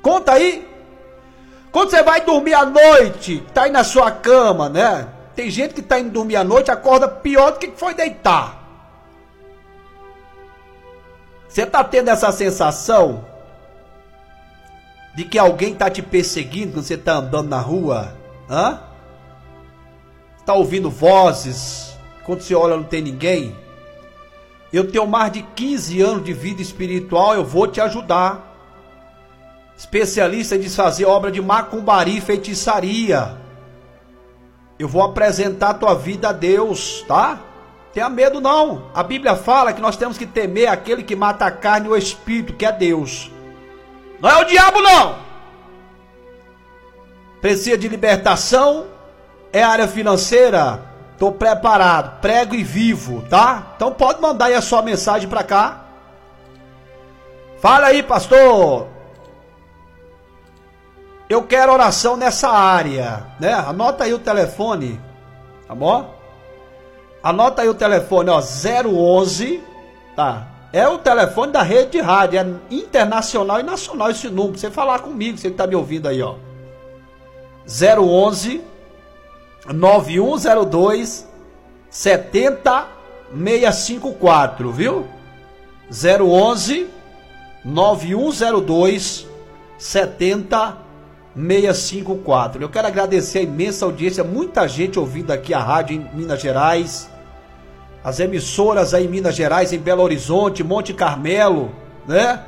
Conta aí. Quando você vai dormir à noite, tá aí na sua cama, né? Tem gente que tá indo dormir à noite, acorda pior do que foi deitar. Você tá tendo essa sensação de que alguém tá te perseguindo quando você tá andando na rua? Hã? Tá ouvindo vozes? Quando você olha não tem ninguém? Eu tenho mais de 15 anos de vida espiritual, eu vou te ajudar. Especialista em desfazer obra de macumbaria e feitiçaria. Eu vou apresentar a tua vida a Deus, tá? Tenha medo não. A Bíblia fala que nós temos que temer aquele que mata a carne e o espírito, que é Deus. Não é o diabo não. Precisa de libertação? É área financeira? Estou preparado, prego e vivo, tá? Então pode mandar aí a sua mensagem para cá. Fala aí, pastor. Eu quero oração nessa área, né? Anota aí o telefone, tá bom? Anota aí o telefone, ó, 011, tá? É o telefone da rede de rádio, é internacional e nacional esse número. Pra você falar comigo, você que tá me ouvindo aí, ó. 011 9102 70654, viu? 011 9102 70654. Eu quero agradecer a imensa audiência, muita gente ouvindo aqui a rádio em Minas Gerais, as emissoras aí em Minas Gerais, em Belo Horizonte, Monte Carmelo, né?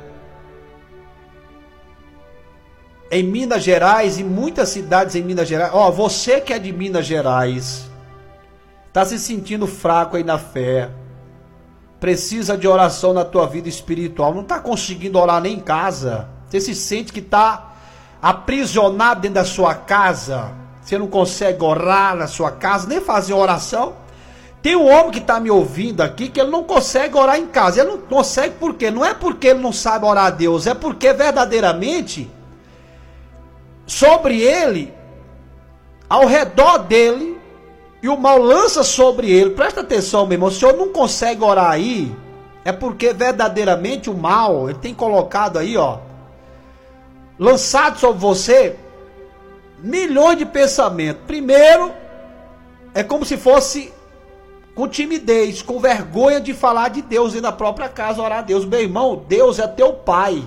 Em Minas Gerais, em muitas cidades em Minas Gerais. Ó, você que é de Minas Gerais, tá se sentindo fraco aí na fé, precisa de oração na tua vida espiritual, não tá conseguindo orar nem em casa, você se sente que tá aprisionado dentro da sua casa, você não consegue orar na sua casa, nem fazer oração. Tem um homem que está me ouvindo aqui que ele não consegue orar em casa. Ele não consegue por quê? Não é porque ele não sabe orar a Deus, é porque verdadeiramente sobre ele, ao redor dele, e o mal lança sobre ele. Presta atenção, meu irmão, se o senhor não consegue orar aí, é porque verdadeiramente o mal, ele tem colocado aí, ó, lançado sobre você milhões de pensamentos. Primeiro, é como se fosse com timidez, com vergonha de falar de Deus e na própria casa orar a Deus. Meu irmão, Deus é teu pai.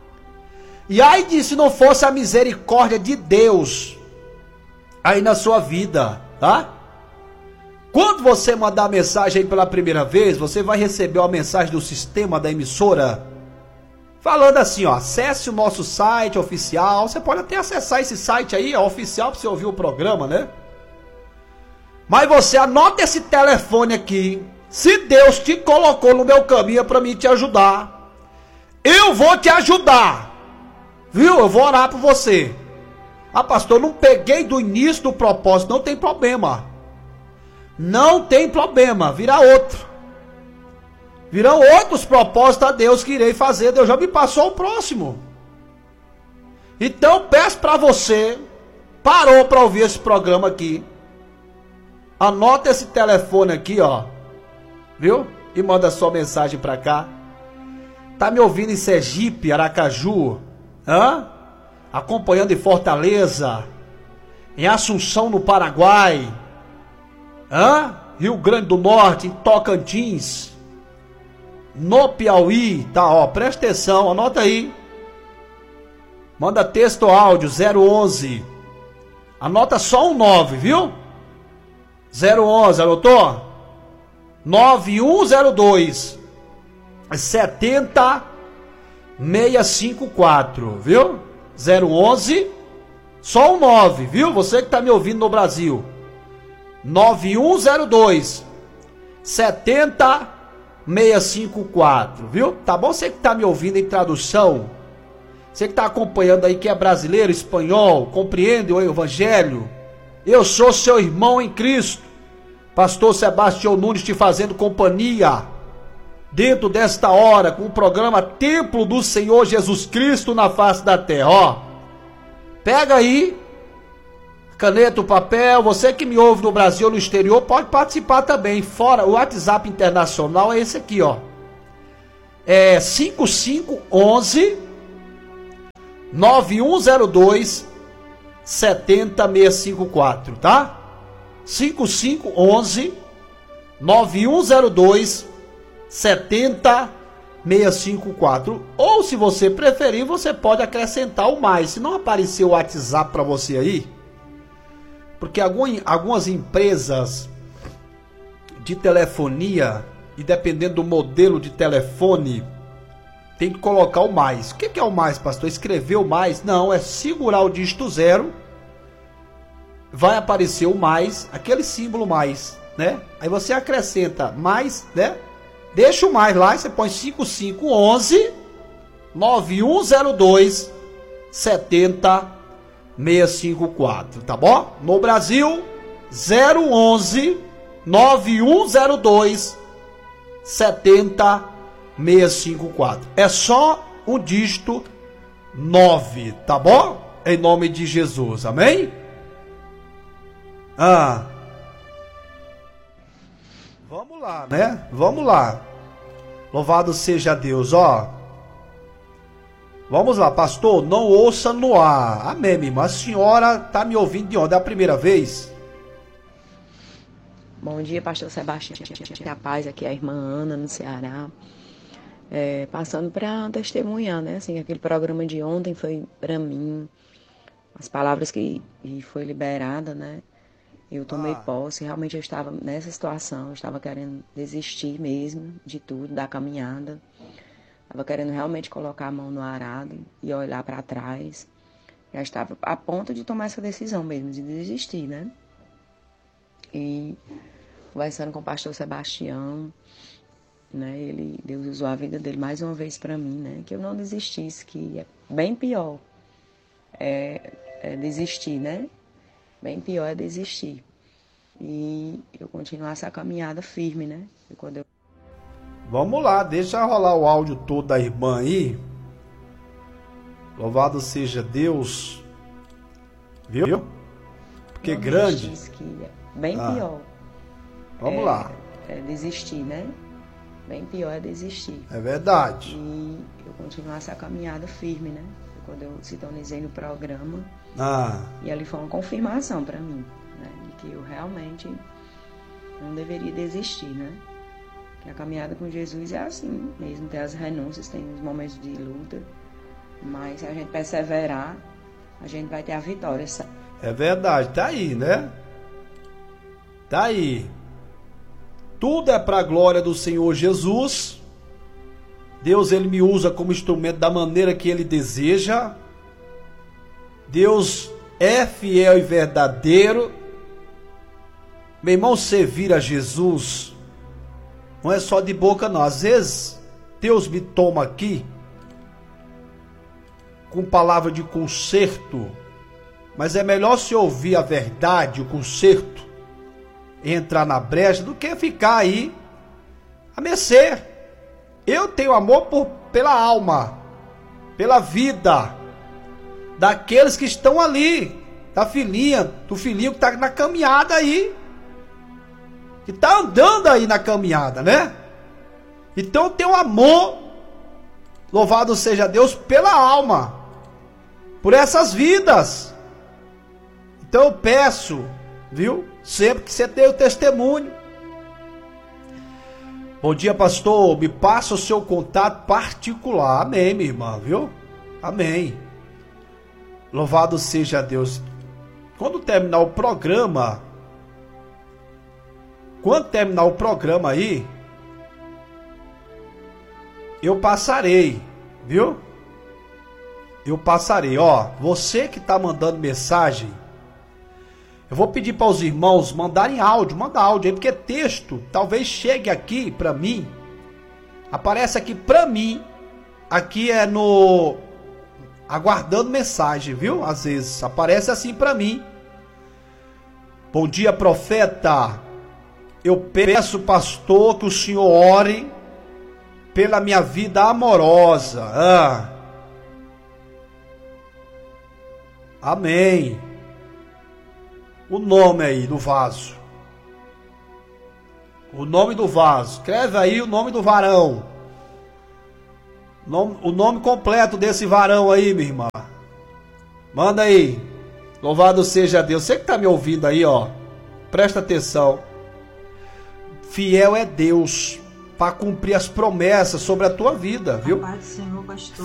E aí se não fosse a misericórdia de Deus aí na sua vida, tá? Quando você mandar a mensagem aí pela primeira vez, você vai receber uma mensagem do sistema da emissora falando assim, ó, acesse o nosso site oficial. Você pode até acessar esse site aí, ó, oficial, para você ouvir o programa, né? Mas você anota esse telefone aqui. Se Deus te colocou no meu caminho para mim te ajudar, eu vou te ajudar. Viu? Eu vou orar por você. Ah, pastor, não peguei do início do propósito. Não tem problema. Não tem problema. Virá outro. Virão outros propósitos a Deus que irei fazer. Deus já me passou o próximo. Então peço para você, parou para ouvir esse programa aqui, anota esse telefone aqui, ó, viu? E manda sua mensagem para cá. Tá me ouvindo em Sergipe, Aracaju, acompanhando em Fortaleza, em Assunção no Paraguai, Rio Grande do Norte, em Tocantins, no Piauí, tá, ó, presta atenção, anota aí. Manda texto ou áudio, 011. Anota só um 9, viu? 011, anotou? 9102 70654, viu? 011, só um 9, viu? Você que tá me ouvindo no Brasil. 9102 70654, viu? Tá bom? Você que tá me ouvindo em tradução, você que tá acompanhando aí, que é brasileiro, espanhol, compreende o evangelho. Eu sou seu irmão em Cristo, pastor Sebastião Nunes, te fazendo companhia dentro desta hora com o programa Templo do Senhor Jesus Cristo na face da terra, ó. Pega aí caneta, o papel. Você que me ouve no Brasil ou no exterior pode participar também. Fora, o WhatsApp internacional é esse aqui, ó. É 5511 9102 70654, tá? 5511 9102 70654. Ou se você preferir, você pode acrescentar o mais. Se não aparecer o WhatsApp para você aí, porque algumas empresas de telefonia, e dependendo do modelo de telefone, tem que colocar o mais. O que é o mais, pastor? Escrever o mais? Não, é segurar o dígito 0, vai aparecer o mais, aquele símbolo mais, né? Aí você acrescenta mais, né? Deixa o mais lá e você põe 5511 9102 70654, tá bom? No Brasil, 011 9102 70654. É só um dígito 9, tá bom? Em nome de Jesus, amém? Vamos lá, né? Vamos lá. Louvado seja Deus, ó. Vamos lá, pastor, não ouça no ar. Amém, minha irmã. A senhora tá me ouvindo de onde? É a primeira vez? Bom dia, pastor Sebastião. A paz, aqui é a irmã Ana, no Ceará. Passando para testemunhar, né? Assim, aquele programa de ontem foi para mim. As palavras que foi liberada, né? Eu tomei posse. Realmente eu estava nessa situação. Eu estava querendo desistir mesmo de tudo, da caminhada. Estava querendo realmente colocar a mão no arado e olhar para trás. Já estava a ponto de tomar essa decisão mesmo, de desistir, né? E conversando com o pastor Sebastião, né, Deus usou a vida dele mais uma vez para mim, né, que eu não desistisse, que é bem pior desistir, né, bem pior é desistir, e eu continuasse a caminhada firme, né, e quando eu... Vamos lá, deixa rolar o áudio todo da irmã aí. Louvado seja Deus, viu? Porque não grande... Que é bem pior. Vamos lá. É desistir, né? Bem pior é desistir. É verdade. E eu continuasse a caminhada firme, né? Quando eu sintonizei no programa. E ali foi uma confirmação para mim, né? De que eu realmente não deveria desistir, né? Que a caminhada com Jesus é assim mesmo. Tem as renúncias, tem os momentos de luta. Mas se a gente perseverar, a gente vai ter a vitória, sabe? É verdade, tá aí, né? Tá aí. Tudo é para a glória do Senhor Jesus. Deus, ele me usa como instrumento da maneira que ele deseja. Deus é fiel e verdadeiro. Meu irmão, servir a Jesus não é só de boca, não. Às vezes, Deus me toma aqui com palavra de conserto, mas é melhor se ouvir a verdade, o conserto, entrar na brecha, do que ficar aí a mercê. Eu tenho amor pela alma, pela vida daqueles que estão ali, da filhinha, do filhinho que está na caminhada aí, que está andando aí na caminhada, né? Então eu tenho amor, louvado seja Deus, pela alma, por essas vidas. Então eu peço, viu? Sempre que você tem o testemunho. Bom dia, pastor. Me passa o seu contato particular. Amém, minha irmã, viu? Amém. Louvado seja Deus. Quando terminar o programa, aí, eu passarei, viu? Eu passarei. Ó, você que está mandando mensagem, eu vou pedir para os irmãos mandarem áudio, manda áudio aí, porque texto talvez chegue aqui para mim, aparece aqui para mim, aqui é no aguardando mensagem, viu? Às vezes aparece assim para mim. Bom dia, profeta. Eu peço, pastor, que o senhor ore pela minha vida amorosa. Amém. O nome aí do vaso. O nome do vaso. Escreve aí o nome do varão. O nome completo desse varão aí, minha irmã. Manda aí. Louvado seja Deus. Você que está me ouvindo aí, ó. Presta atenção. Fiel é Deus para cumprir as promessas sobre a tua vida, viu? Pai do Senhor, pastor.